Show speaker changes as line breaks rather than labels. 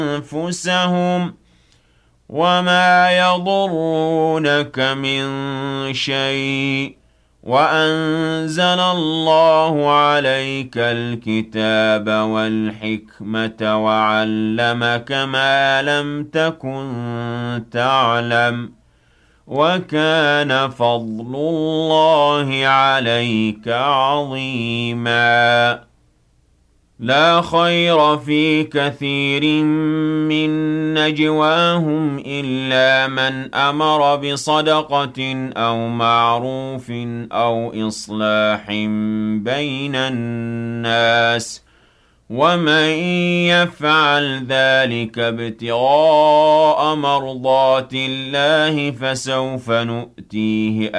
أنفسهم وما يضرونك من شيء وأنزل الله عليك الكتاب والحكمة وعلمك ما لم تكن تعلم وكان فضل الله عليك عظيما لا خير في كثير من نجواهم إلا من أمر بصدقة أو معروف أو إصلاح بين الناس ومن يفعل ذلك ابتغاء مرضات الله فسوف نؤتيه